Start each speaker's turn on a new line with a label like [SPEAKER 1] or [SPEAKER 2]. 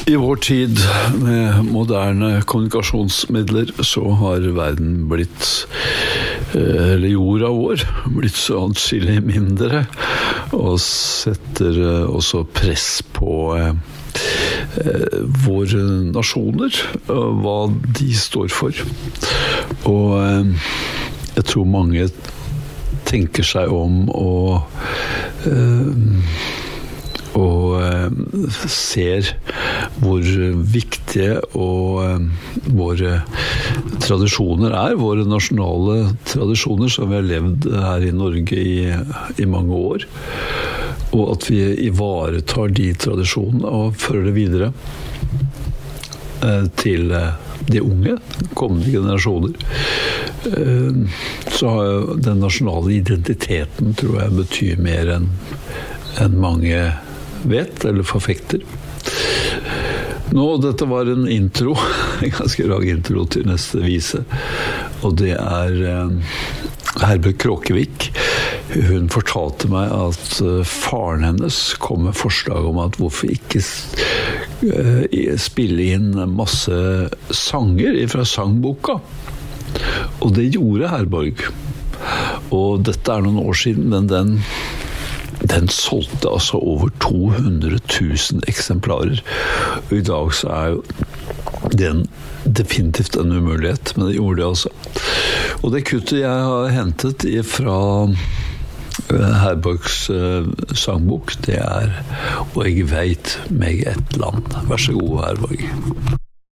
[SPEAKER 1] I vår tid med moderne kommunikasjonsmidler så har verden blitt, eller jorda vår, blitt så atskillig mindre og setter også press på våre nasjoner, hva de står for. Og jeg tror mange tenker seg om og ser hvor viktige våre tradisjoner våre nasjonale tradisjoner som vi har levd her i Norge i mange år, og at vi ivaretar de tradisjonene og fører det videre til de unge, kommende generasjoner. Så har den nasjonale identiteten, tror jeg, betyr mer enn mange vet eller forfekter. Dette var en intro, en ganske lang intro til neste vise, og det Herbjørg Kråkevik. Hun fortalte meg at faren hennes kom med forslag om at hvorfor ikke spille inn masse sanger fra sangboka. Og det gjorde Herborg. Og dette noen år siden, men den solgte altså over 200 000 eksemplarer. Og i dag så jo den definitivt en umulighet, men det gjorde det altså. Og det kuttet jeg har hentet fra Herborgs sangbok, det Og jeg vet meg et land. Vær så god, Herborg.